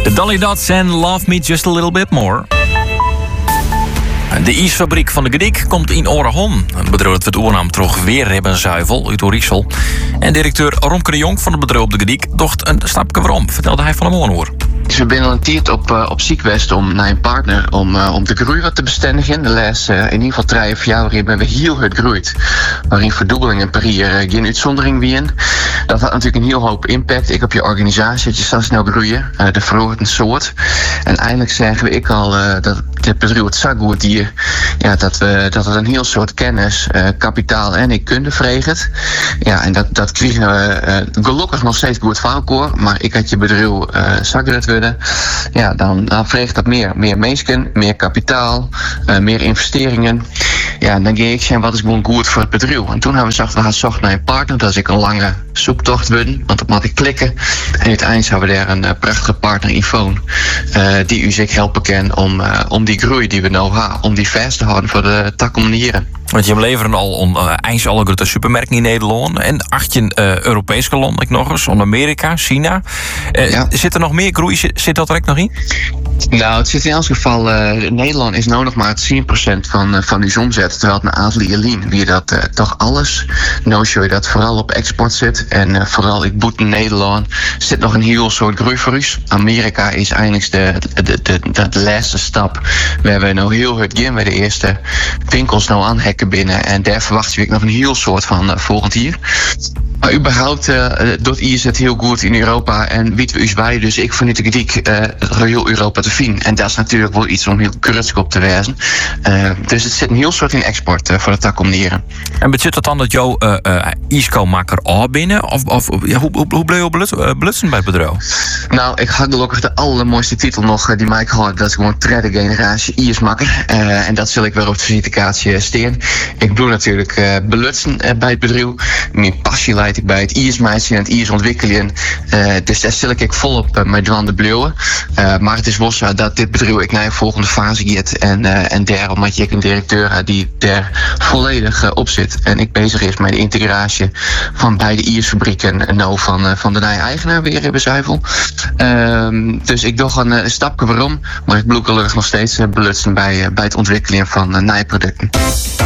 De Dolly Dots en Love Me Just a Little Bit More. De ijsfabriek van de Gediek komt in Oorehon. Het bedrijf dat we het oornaam terug weer hebben zuivel uit Oeriksel. En directeur Romke de Jong van het bedrijf op de Gediek docht een stapje waarom, vertelde hij van de morgen hoor. We zijn al een tijd op Ziekbest om naar een partner om de groei wat te bestendigen. De laatste in ieder geval 3 of 4 jaar hebben we heel hard gegroeid. Waarin verdubbelingen per jaar geen uitzondering wien. Dat had natuurlijk een heel hoop impact. Ik op je organisatie, dat je zo snel groeien. De verhoort een soort. En eindelijk zeggen we dat dit bedrijf het zo goed hier. Ja, dat het een heel soort kennis, kapitaal en kunde vreegt. Ja, en dat kregen we gelukkig nog steeds goed vaarkoor. Maar ik had je bedrijf zakret worden. Ja, dan vreegt dat meer mensen, meer kapitaal, meer investeringen. Ja, en dan ging ik zeggen, wat is gewoon goed voor het bedrijf? En toen hebben we gaan zoeken naar een partner. Dat is ik een lange zoektocht worden, want dat moet ik klikken. En uiteindelijk hebben we daar een prachtige partner in Phone. Die u zich helpen kan om die groei die we nou hebben, om die vast te houden voor de takkomenieren. Want je leveren al eindelijk alle grote supermerken in Nederland. En 18 Europese landen nog eens. Amerika, China. Ja. Zit er nog meer groei? Zit dat er ook nog in? Nou, het zit in elk geval. Nederland is nou nog maar 10% van uw omzet. Terwijl het een aantal jaar wie dat toch alles. Nou show je dat vooral op export zit. En vooral ik boet in Nederland. Zit nog een heel soort groei voor u. Amerika is eigenlijk de laatste stap. We hebben nou heel hard gaan bij de eerste winkels nou aanhekken binnen. En daar verwacht ik nog een heel soort van volgend jaar. Maar überhaupt doet IS het heel goed in Europa en weten we u bij. Dus ik vind het kritiek heel Europa te vinden. En dat is natuurlijk wel iets om heel kritisch op te wijzen. Dus het zit een heel soort in export voor de takkomenieren. En betekent dat dan dat jouw ISCO-maker al binnen? Of ja, hoe bleef je blutsen bij het bedrijf? Nou, ik had gelukkig de allermooiste titel nog die mij had. Dat is gewoon derde generatie IS-makker. En dat zal ik weer op de visitekaartje steen. Ik bedoel natuurlijk belutsen bij het bedrijf. Mijn passie leidt ik bij het IS-meisje en het IS-ontwikkelen. Dus daar stel ik volop met Joan de Bleuwen. Maar het is wel zo dat dit bedrijf ik naar de volgende fase gaat. En daarom had je een directeur die daar volledig op zit. En ik bezig is met de integratie van beide IS-fabrieken en nou van de nieuwe eigenaar weer in Bezuivel. Dus ik doe een stapje waarom. Maar ik bedoel gelukkig nog steeds belutsen bij het ontwikkelen van nieuwe producten.